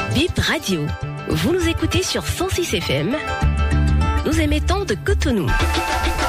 Bip Radio. Vous nous écoutez sur 106 FM. Nous émettons de Cotonou.